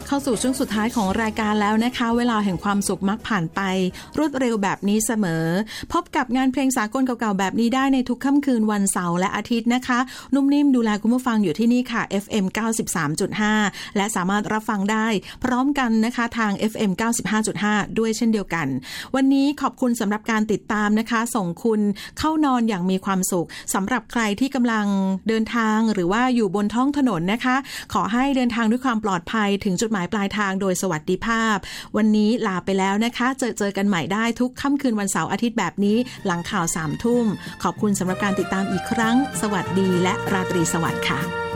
เข้าสู่ช่วงสุดท้ายของรายการแล้วนะคะเวลาแห่งความสุขมักผ่านไปรวดเร็วแบบนี้เสมอพบกับงานเพลงสากลเก่าๆแบบนี้ได้ในทุกค่ำคืนวันเสาร์และอาทิตย์นะคะนุ่มนิ่มดูแลคุณผู้ฟังอยู่ที่นี่ค่ะ FM 93.5 และสามารถรับฟังได้พร้อมกันนะคะทาง FM 95.5 ด้วยเช่นเดียวกันวันนี้ขอบคุณสำหรับการติดตามนะคะส่งคุณเข้านอนอย่างมีความสุขสำหรับใครที่กำลังเดินทางหรือว่าอยู่บนท้องถนนนะคะขอให้เดินทางด้วยความปลอดภัยถึงจุดหมายปลายทางโดยสวัสดิภาพวันนี้ลาไปแล้วนะคะเจอกันใหม่ได้ทุกค่ำคืนวันเสาร์อาทิตย์แบบนี้หลังข่าว 3 ทุ่มขอบคุณสำหรับการติดตามอีกครั้งสวัสดีและราตรีสวัสดิ์ค่ะ